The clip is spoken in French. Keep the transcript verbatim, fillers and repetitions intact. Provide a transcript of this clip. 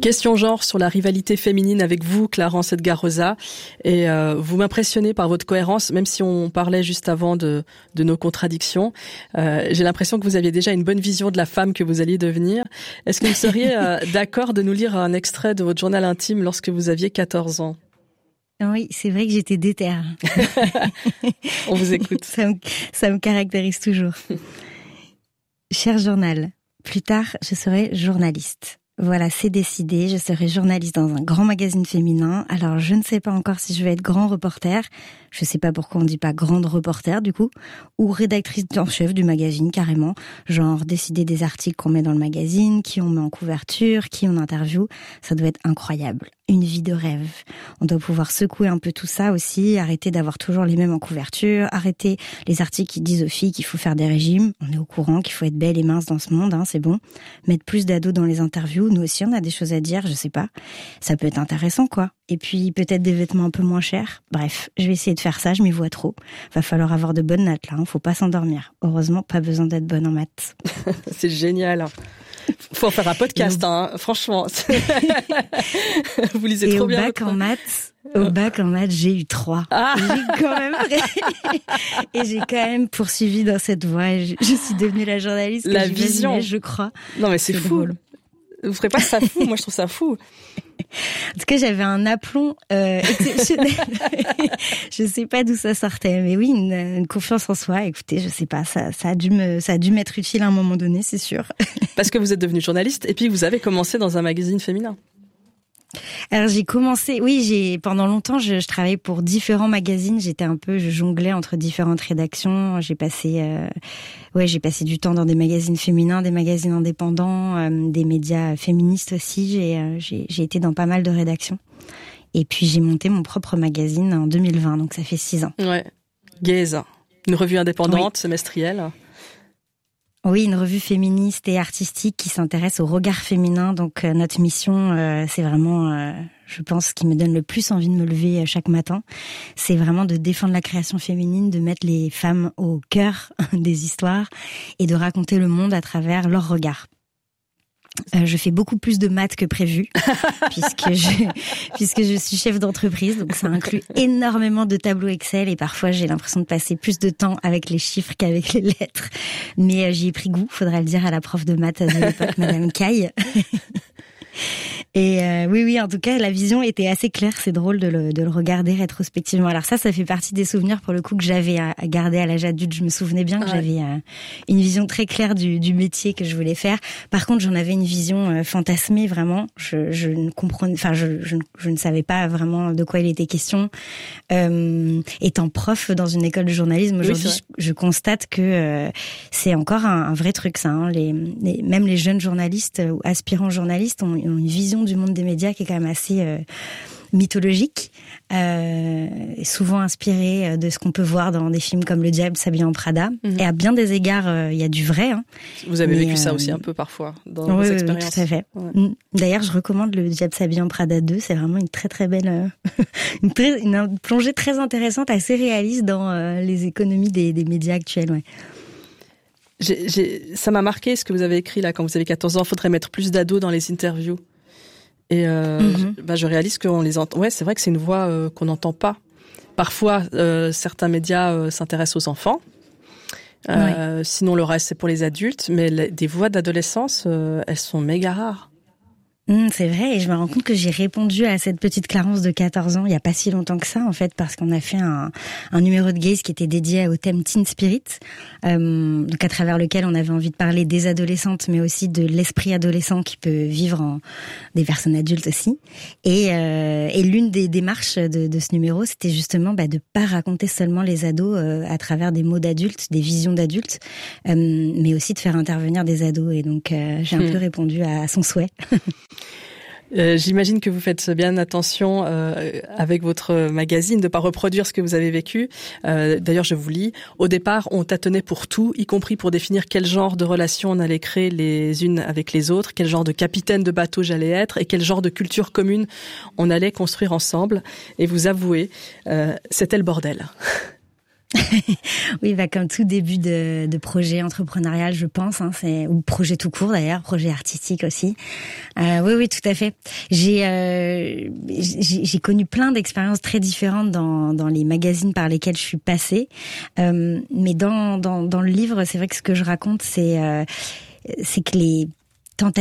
Question genre sur la rivalité féminine avec vous, Clarence Edgar-Rosa. Et euh, vous m'impressionnez par votre cohérence, même si on parlait juste avant de, de nos contradictions. Euh, j'ai l'impression que vous aviez déjà une bonne vision de la femme que vous alliez devenir. Est-ce que vous seriez euh, d'accord de nous lire un extrait de votre journal intime lorsque vous aviez quatorze ans ? Oui, c'est vrai que j'étais déterre. On vous écoute. Ça me, ça me caractérise toujours. Cher journal, plus tard, je serai journaliste. Voilà, c'est décidé, je serai journaliste dans un grand magazine féminin. Alors, je ne sais pas encore si je vais être grand reporter. Je sais pas pourquoi on dit pas grande reporter, du coup. Ou rédactrice en chef du magazine, carrément. Genre, décider des articles qu'on met dans le magazine, qui on met en couverture, qui on interviewe. Ça doit être incroyable. Une vie de rêve. On doit pouvoir secouer un peu tout ça aussi, arrêter d'avoir toujours les mêmes en couverture, arrêter les articles qui disent aux filles qu'il faut faire des régimes. On est au courant qu'il faut être belle et mince dans ce monde, hein, c'est bon. Mettre plus d'ados dans les interviews. Nous aussi, on a des choses à dire, je sais pas. Ça peut être intéressant, quoi. Et puis, peut-être des vêtements un peu moins chers. Bref, je vais essayer de faire ça, je m'y vois trop. Va falloir avoir de bonnes notes, là, hein. Faut pas s'endormir. Heureusement, pas besoin d'être bonne en maths. C'est génial. Faut en faire un podcast, au... hein, franchement. Vous lisez et trop au bien. Bac en maths, au bac en maths, j'ai eu trois. Ah j'ai quand même et j'ai quand même poursuivi dans cette voie. Je, je suis devenue la journaliste que la vision, je crois. Non mais c'est, c'est fou. Drôle. Vous ferez pas ça fou, moi je trouve ça fou. En tout cas, j'avais un aplomb euh, exceptionnel. Je sais pas d'où ça sortait, mais oui, une, une confiance en soi. Écoutez, je sais pas, ça, ça a dû me, ça a dû m'être utile à un moment donné, c'est sûr. Parce que vous êtes devenue journaliste et puis vous avez commencé dans un magazine féminin. Alors j'ai commencé, oui, j'ai pendant longtemps, je, je travaillais pour différents magazines. J'étais un peu, je jonglais entre différentes rédactions. J'ai passé, euh, ouais, j'ai passé du temps dans des magazines féminins, des magazines indépendants, euh, des médias féministes aussi. J'ai, euh, j'ai, j'ai été dans pas mal de rédactions. Et puis j'ai monté mon propre magazine en deux mille vingt, donc ça fait six ans. Ouais, Gaze, une revue indépendante, oui. Semestrielle. Oui, une revue féministe et artistique qui s'intéresse au regard féminin. Donc euh, notre mission, euh, c'est vraiment, euh, je pense, ce qui me donne le plus envie de me lever euh, chaque matin. C'est vraiment de défendre la création féminine, de mettre les femmes au cœur des histoires et de raconter le monde à travers leur regard. Euh, je fais beaucoup plus de maths que prévu, puisque je, puisque je suis chef d'entreprise, donc ça inclut énormément de tableaux Excel et parfois j'ai l'impression de passer plus de temps avec les chiffres qu'avec les lettres. Mais euh, j'y ai pris goût, faudrait le dire à la prof de maths de l'époque, Madame Caille. Et euh, oui, oui, en tout cas, la vision était assez claire. C'est drôle de le, de le regarder rétrospectivement. Alors ça, ça fait partie des souvenirs pour le coup que j'avais à, à garder à l'âge adulte. Je me souvenais bien que ouais. j'avais euh, une vision très claire du, du métier que je voulais faire. Par contre, j'en avais une vision euh, fantasmée vraiment. Je, je ne comprenais, enfin, je, je, je ne savais pas vraiment de quoi il était question. Euh, étant prof dans une école de journalisme aujourd'hui, oui, je, je constate que euh, c'est encore un, un vrai truc, ça. Hein. Les, les, même les jeunes journalistes ou aspirants journalistes ont ont une vision du monde des médias qui est quand même assez euh, mythologique, euh, et souvent inspirée de ce qu'on peut voir dans des films comme Le Diable s'habille en Prada. Mm-hmm. Et à bien des égards, il euh, y a du vrai. Hein. Vous avez Mais, vécu ça euh, aussi un peu parfois dans oui, vos oui, expériences. Oui, tout à fait. Ouais. D'ailleurs, je recommande Le Diable s'habille en Prada deux. C'est vraiment une très très belle, euh, une, très, une plongée très intéressante, assez réaliste dans euh, les économies des, des médias actuels. Ouais. J'ai, j'ai, ça m'a marqué ce que vous avez écrit là quand vous avez quatorze ans. Il faudrait mettre plus d'ados dans les interviews. Et euh, mm-hmm. je, bah, je réalise qu'on les entend. Ouais, c'est vrai que c'est une voix euh, qu'on n'entend pas. Parfois, euh, certains médias euh, s'intéressent aux enfants. Euh, ouais. Sinon, le reste c'est pour les adultes. Mais les, des voix d'adolescence, euh, elles sont méga rares. Mmh, c'est vrai, et je me rends compte que j'ai répondu à cette petite Clarence de quatorze ans il y a pas si longtemps que ça, en fait, parce qu'on a fait un, un numéro de Gaze qui était dédié au thème Teen Spirit, euh, donc à travers lequel on avait envie de parler des adolescentes, mais aussi de l'esprit adolescent qui peut vivre en des personnes adultes aussi. Et, euh, et l'une des démarches de, de ce numéro, c'était justement bah, de pas raconter seulement les ados euh, à travers des mots d'adultes, des visions d'adultes, euh, mais aussi de faire intervenir des ados. Et donc euh, j'ai un mmh. peu répondu à son souhait. Euh, j'imagine que vous faites bien attention euh, avec votre magazine de pas reproduire ce que vous avez vécu. Euh, d'ailleurs, je vous lis. Au départ, on tâtonnait pour tout, y compris pour définir quel genre de relation on allait créer les unes avec les autres, quel genre de capitaine de bateau j'allais être et quel genre de culture commune on allait construire ensemble. Et vous avouez, euh, c'était le bordel. Oui, bah comme tout début de, de projet entrepreneurial, je pense, hein, c'est ou projet tout court d'ailleurs, projet artistique aussi. Euh, oui, oui, tout à fait. J'ai, euh, j'ai, j'ai connu plein d'expériences très différentes dans, dans les magazines par lesquels je suis passée. Euh, mais dans, dans, dans le livre, c'est vrai que ce que je raconte, c'est, euh, c'est que les